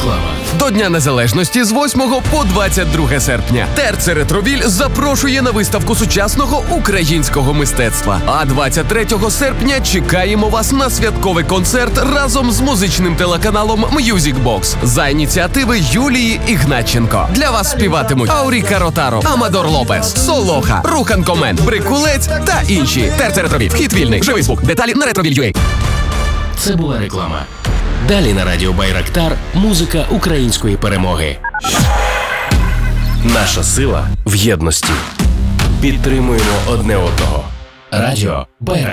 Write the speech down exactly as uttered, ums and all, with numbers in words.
Реклама. До Дня Незалежності з восьмого по двадцять друге серпня Терце Ретровіль запрошує на виставку сучасного українського мистецтва. А двадцять третього серпня чекаємо вас на святковий концерт разом з музичним телеканалом Music Box за ініціативи Юлії Ігнатченко. Для вас співатимуть Ауріка Ротаро, Амадор Лопес, Солоха, Рухан Комен, Брикулець та інші. Терце Ретровіль. Вхід вільний. Живий звук. Деталі на ретровіль.ua. Це була реклама. Далі на радіо Байрактар музика української перемоги. Наша сила в єдності. Підтримуємо одне одного. Радіо Байрактар.